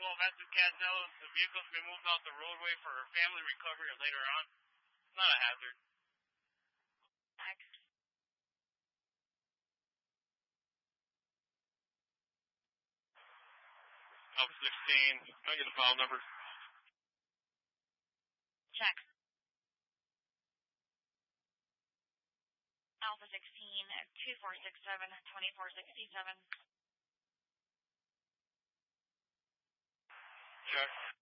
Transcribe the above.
Matthew Castel. The vehicle's been moved off the roadway for family recovery or later on. It's not a hazard. Next. Alpha 16, can I get the file number? Check. Alpha 16, 2467, 2467. Check.